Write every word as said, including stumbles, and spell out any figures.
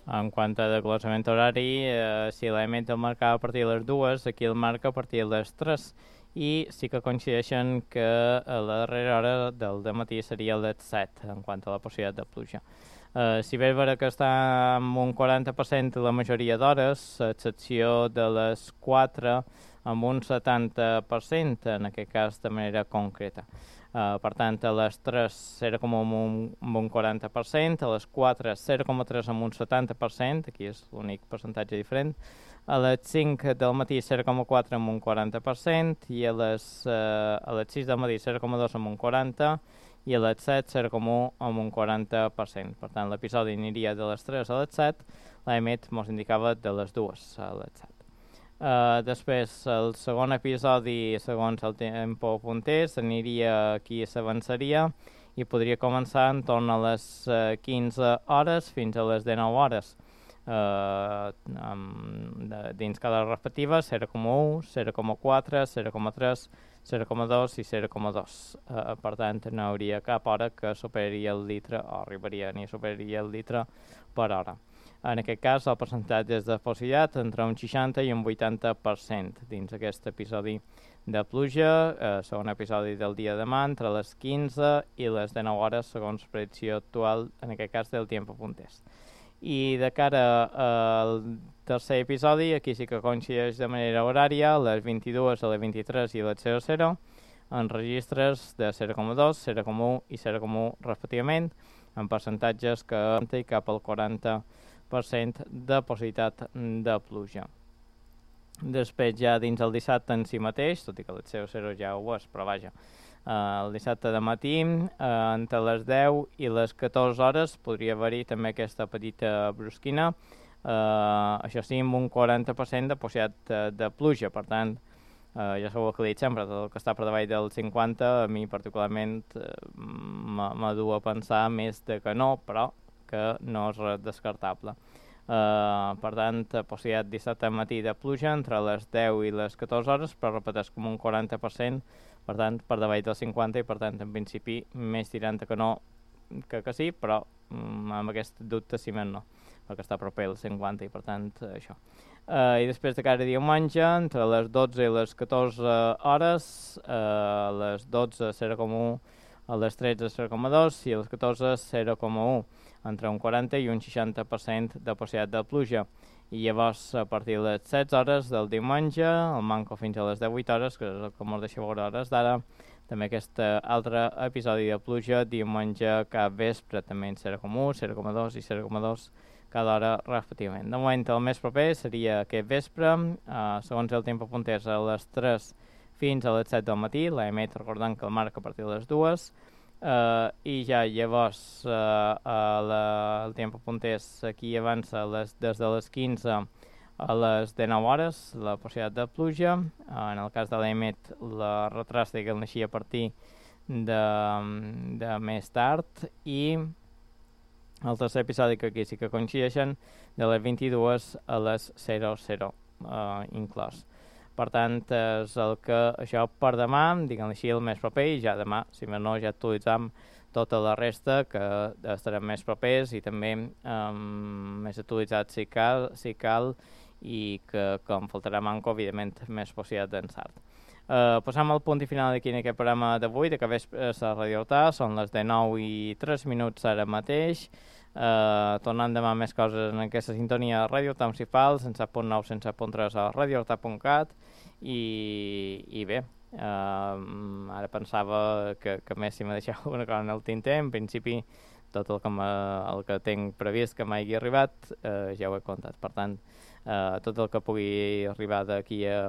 En quant a desglossament horari, eh, si l'emet el marcava a partir de les dues, aquí el marca a partir de les tres, i sí que coincideixen que a la darrera hora del dematí seria les set, en quant a la possibilitat de pluja. Uh, si bé és vera que està amb un quaranta per cent la majoria d'hores, a excepció de les quatre, amb un setanta per cent, en aquest cas de manera concreta. Uh, per tant, a les tres zero coma un amb un quaranta per cent, a les quatre zero coma tres amb un setanta per cent, aquí és l'únic percentatge diferent, a les cinc del matí zero coma quatre amb un quaranta per cent, i a les, uh, a les sis del matí zero coma dos amb un quaranta per cent, i a les set zero coma un amb un quaranta per cent. Per tant, l'episodi aniria de les tres a les set, l'Emet mos indicava de les dues a les set. Uh, després, el segon episodi, segons el tempo punters, aniria aquí, s'avançaria i podria començar en torn a les uh, quinze hores fins a les dinou hores. Uh, um, de, dins cada respectiva, zero coma un, zero coma quatre, zero coma tres, zero coma dos i zero coma dos. Uh, per tant, no hauria cap hora que superaria el litre, o arribaria ni superaria el litre per hora. En aquest cas, el percentatge és de possibilitat entre un seixanta i un vuitanta per cent dins aquest episodi de pluja, eh, segon episodi del dia de demà, entre les quinze i les dinou hores, segons predicció actual, en aquest cas del Tiempo Punters. I de cara al tercer episodi, aquí sí que coincideix de manera horària, a les vint-i-dues, a les vint-i-tres i a les zero zero, en registres de zero coma dos, zero coma un i zero coma un respectivament, en percentatges que i cap al quaranta per cent de possibilitat de pluja. Després ja dins el dissabte en si mateix, tot i que el zero zero ja ho és, però vaja, uh, el dissabte de matí, uh, entre les deu i les catorze hores, podria haver-hi també aquesta petita brusquina, uh, això sí, amb un quaranta per cent de possibilitat de, de pluja, per tant, uh, ja sabeu que he dit sempre, tot el que està per davall del cinquanta, a mi particularment uh, m'adu a pensar més de que no, però que no és res descartable. Uh, per tant, possibilitat dissabte matí de pluja entre les deu i les catorze hores, però repeteix com un quaranta per cent, per tant, per davall del cinquanta, i per tant, en principi, més tirant que no que que sí, però um, amb aquest dubte sí més no, perquè està proper al cinquanta, i per tant, això. Uh, I després de cada diumenge, entre les dotze i les catorze hores, uh, a les dotze zero coma un, a les tretze zero coma dos i a les catorze zero coma un, entre un quaranta i un seixanta per cent de possibilitat de pluja. I llavors, a partir de les setze hores del diumenge, el manco fins a les divuit hores, que és el que ens deixa veure hores d'ara, també aquest altre episodi de pluja, diumenge cap vespre, també en zero coma un, zero coma dos i zero coma dos cada hora respectivament. De moment, el més proper seria aquest vespre, eh, segons el Tiempo Punters, a les tres fins a les set del matí, l'Emet recordant que el marca a partir de les dues, Uh, i ja llavors uh, uh, la, el Tiempo Punters aquí avança les, des de les quinze a les dinou hores la possibilitat de pluja. Uh, en el cas de l'Emet la retrasta que el naixia a partir de, de més tard, i el tercer episodi que aquí sí que coincideixen de les vint-i-dues a les zero zero uh, inclòs. Per tant, és el que això per demà, diguem així, el més proper, i ja demà, si més no, ja actualitzam tota la resta, que estarem més propers i també um, més actualitzats si cal, si cal, i que, com faltarà manco, evidentment, més possibilitat d'encert. Uh, passam al punt i final d'aquí en aquest programa d'avui, de que vespre a Radio Horta, són les dinou i tres minuts ara mateix. Uh, tornant demà més coses en aquesta sintonia de Radio Horta Municipal, cent set punt nou, cent set punt tres a radio horta punt cat, i, i bé, uh, ara pensava que, que més si me deixeu una cosa en el tinter. En principi tot el que, el que tinc previst que m'hagi arribat uh, ja ho he contat, per tant uh, tot el que pugui arribar d'aquí a